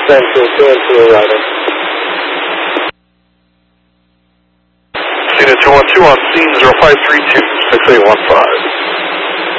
Central, 212 riding. Cena 212 on scene 0532, 6815.